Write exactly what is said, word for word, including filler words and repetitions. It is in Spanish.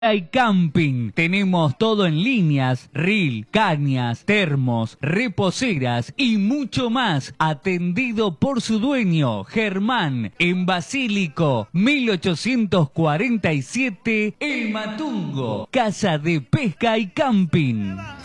Hay camping, tenemos todo en líneas, reel, cañas, termos, reposeras y mucho más, atendido por su dueño, Germán, en Basílico, mil ochocientos cuarenta y siete, El Matungo, casa de pesca y camping.